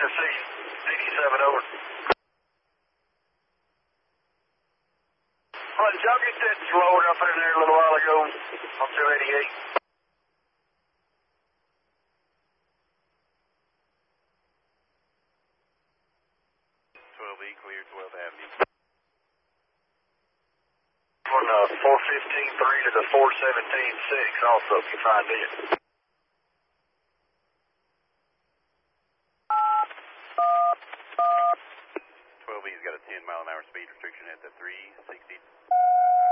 Tennessee, 87 over. Well, did y'all get that rolled up in there a little while ago on 288? 12E, clear 12th Avenue. On 415.3 to the 417.6 also, if you find it. 12E's got a 10 mile an hour speed restriction at the 360